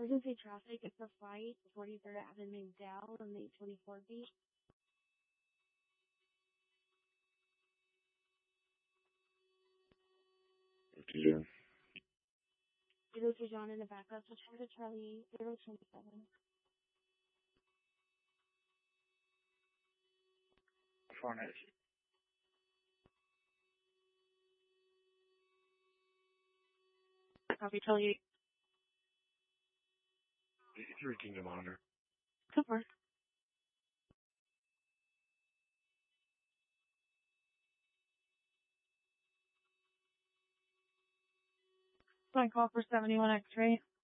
Emergency traffic, it's a flight, 43rd Avenue Dell on the 24 beat. Yeah. 02 John in the backup, so Charlie 027. Farnett. Copy Charlie. It's reading the monitor. Super. My call for 71 X-ray.